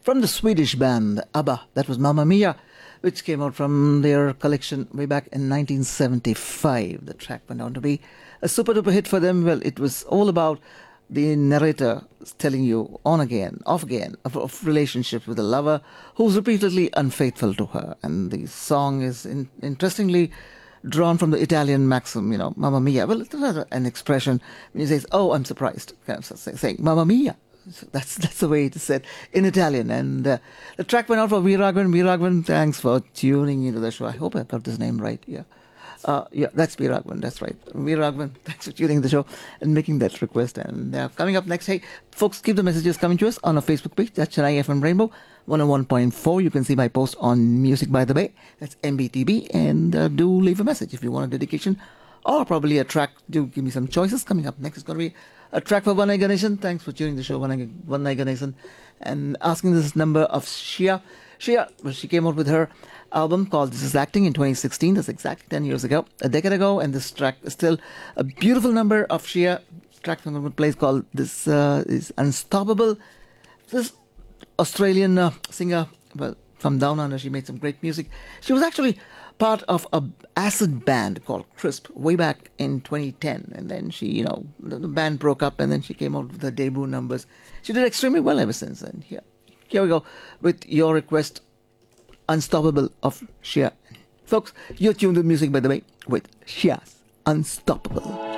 from the Swedish band ABBA. That was Mamma Mia, which came out from their collection way back in 1975. The track went on to be a super duper hit for them. Well, it was all about the narrator telling you on again, off again, of relationships with a lover who's repeatedly unfaithful to her. And the song is interestingly drawn from the Italian maxim, Mamma Mia. Well, it's rather an expression when you say, oh, I'm surprised, kind of saying, Mamma Mia. So that's the way it is said in Italian. And the track went out for Veeragwan. Veeragwan, thanks for tuning into the show. I hope I got this name right. Yeah. That's Veeragwan. That's right. Veeragwan, thanks for tuning in the show and making that request. And coming up next, hey, folks, keep the messages coming to us on our Facebook page. That's Chennai FM Rainbow 101.4. You can see my post on Music by the Bay. That's MBTB. And do leave a message if you want a dedication or probably a track. Do give me some choices. Coming up next is going to be a track for One Eye Ganesan. Thanks for tuning the show, One Eye Ganesan. And asking this number of Shia. Well, she came out with her album called This Is Acting in 2016. That's exactly 10 years ago, a decade ago. And this track is still a beautiful number of Shia. Track from a place called This is Unstoppable. This Australian singer, well, from Down Under, she made some great music. She was actually part of a acid band called Crisp way back in 2010. And then she, the band broke up and then she came out with her debut numbers. She did extremely well ever since. And here we go with your request, Unstoppable of Shia. Folks, you're tuned to Music by the Way with Shia's Unstoppable.